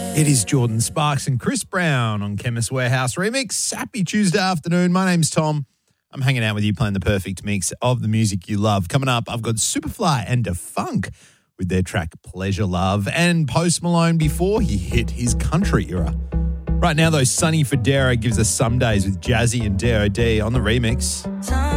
It is Jordan Sparks and Chris Brown on Chemist Warehouse Remix. Happy Tuesday afternoon. My name's Tom. I'm hanging out with you playing the perfect mix of the music you love. Coming up, I've got Superfly and Defunk with their track Pleasure Love and Post Malone before he hit his country era. Right now, though, Sonny Fodera gives us some days with Jazzy and D.O.D. on the remix.